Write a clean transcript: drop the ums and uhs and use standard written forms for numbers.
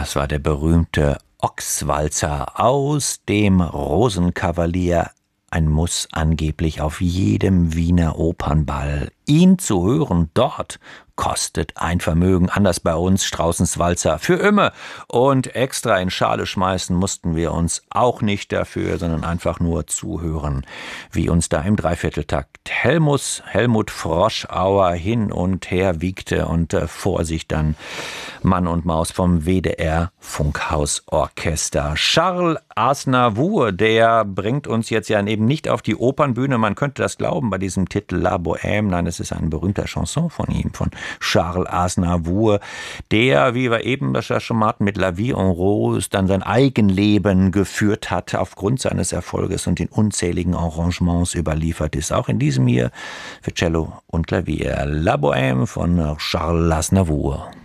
Das war der berühmte Ochswalzer aus dem Rosenkavalier. Ein Muss angeblich auf jedem Wiener Opernball. Ihn zu hören dort kostet ein Vermögen. Anders bei uns Straußens Walzer für immer. Und extra in Schale schmeißen mussten wir uns auch nicht dafür, sondern einfach nur zuhören, wie uns da im Dreivierteltakt Helmut Froschauer hin und her wiegte und vor sich dann Mann und Maus vom WDR Funkhausorchester. Charles Aznavour, der bringt uns jetzt ja eben nicht auf die Opernbühne. Man könnte das glauben bei diesem Titel La Bohème. Nein, es ist ein berühmter Chanson von ihm, von Charles Aznavour, der, wie wir eben das ja schon mal hatten, mit La Vie en Rose dann sein Eigenleben geführt hat aufgrund seines Erfolges und den unzähligen Arrangements überliefert ist. Auch in diesem hier für Cello und Klavier La Bohème von Charles Aznavour.